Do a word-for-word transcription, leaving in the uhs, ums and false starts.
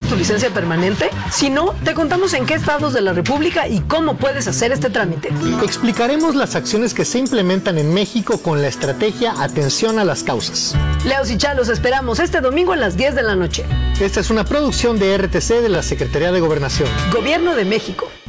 tu licencia permanente? Si no, te contamos en qué estados de la República y cómo puedes hacer este trámite. Explicaremos las acciones que se implementan en México con la estrategia Atención a las Causas. Leos y Chalos, esperamos este domingo a las diez de la noche. Esta es una producción de R T C de la Secretaría de Gobernación. Gobierno de México.